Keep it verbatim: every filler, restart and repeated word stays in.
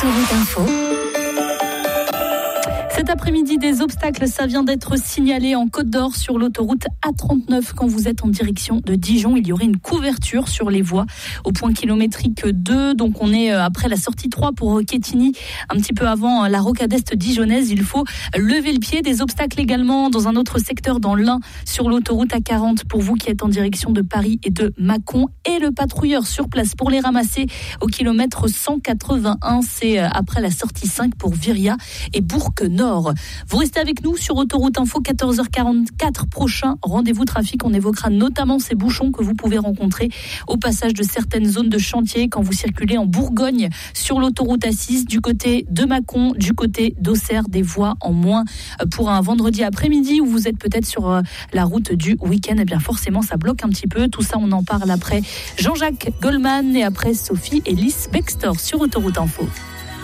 Autoroute Info. Cet après-midi, des obstacles, ça vient d'être signalé en Côte d'Or sur l'autoroute A trente-neuf. Quand vous êtes en direction de Dijon, il y aurait une couverture sur les voies au point kilométrique deux. Donc on est après la sortie trois pour Quetigny, un petit peu avant la rocade est dijonnaise. Il faut lever le pied. Des obstacles également dans un autre secteur, dans l'Ain, sur l'autoroute A quarante pour vous qui êtes en direction de Paris et de Mâcon. Et le patrouilleur sur place pour les ramasser au kilomètre cent quatre-vingt-un. C'est après la sortie cinq pour Viria et Bourg-Nord. Vous restez avec nous sur Autoroute Info, quatorze heures quarante-quatre. Prochain rendez-vous trafic. On évoquera notamment ces bouchons que vous pouvez rencontrer au passage de certaines zones de chantier quand vous circulez en Bourgogne sur l'autoroute A six, du côté de Mâcon, du côté d'Auxerre, des voies en moins pour un vendredi après-midi où vous êtes peut-être sur la route du week-end. Et bien forcément, ça bloque un petit peu. Tout ça, on en parle après Jean-Jacques Goldman et après Sophie Ellis Bextor sur Autoroute Info.